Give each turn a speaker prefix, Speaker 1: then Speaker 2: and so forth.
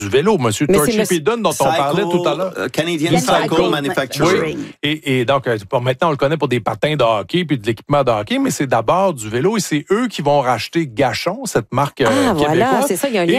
Speaker 1: du vélo, M. Torchy-Peden, dont on parlait tout à l'heure.
Speaker 2: Canadian Cycle Manufacturing.
Speaker 1: Oui. Et donc, maintenant, on le connaît pour des patins de hockey puis de l'équipement de hockey, mais c'est d'abord du vélo et c'est eux qui vont racheter Gachon, cette marque québécoise.
Speaker 3: Voilà, c'est ça, il y a un lien